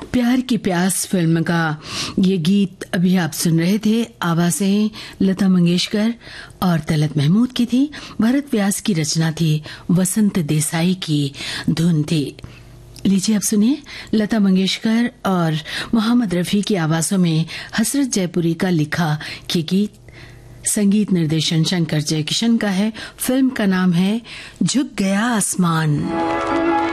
प्यार की प्यास फिल्म का ये गीत अभी आप सुन रहे थे। आवाजें लता मंगेशकर और तलत महमूद की थी। भरत व्यास की रचना थी, वसंत देसाई की धुन थी। लीजिए अब सुनिए लता मंगेशकर और मोहम्मद रफी की आवाजों में हसरत जयपुरी का लिखा ये गीत। संगीत निर्देशन शंकर जयकिशन का है। फिल्म का नाम है झुक गया आसमान।